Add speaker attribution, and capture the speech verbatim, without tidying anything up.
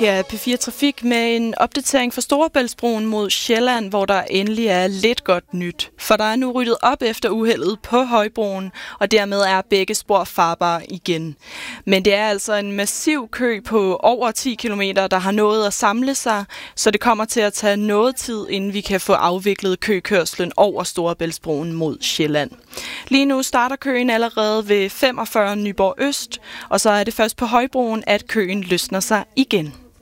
Speaker 1: Her er P fire Trafik med en opdatering fra Storebæltsbroen mod Sjælland, hvor der endelig er lidt godt nyt. For der er nu ryddet op efter uheldet på Højbroen, og dermed er begge spor farbare igen. Men det er altså en massiv kø på over ti kilometer, der har nået at samle sig, så det kommer til at tage noget tid, inden vi kan få afviklet køkørslen over Storebæltsbroen mod Sjælland. Lige nu starter køen allerede ved femogfyrre Nyborg Øst, og så er det først på Højbroen, at køen løsner sig igen.